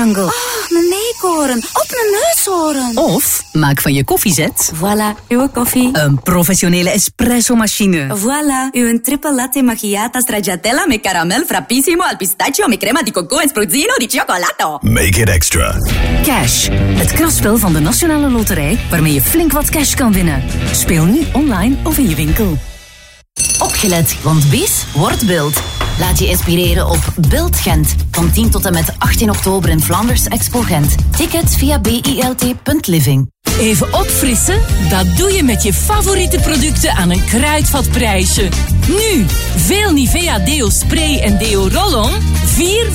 jungle. Oh, een eekhoorn. Op een neushoorn. Of maak van je koffiezet... Voilà, uw koffie. een professionele espresso-machine. Voilà, uw triple latte macchiato stracciatella met caramel frappissimo al pistachio met crema di coco en spruzzino di cioccolato. Make it extra. Cash, het krachtspel van de Nationale Loterij... waarmee je flink wat cash kan winnen. Speel nu online of in je winkel. Opgelet, want BIS wordt Bild. Laat je inspireren op Bild Gent. Van 10 tot en met 18 oktober in Flanders Expo Gent. Tickets via bilt.living. Even opfrissen? Dat doe je met je favoriete producten aan een kruidvatprijsje. Nu, veel Nivea Deo Spray en Deo Roll-On, 4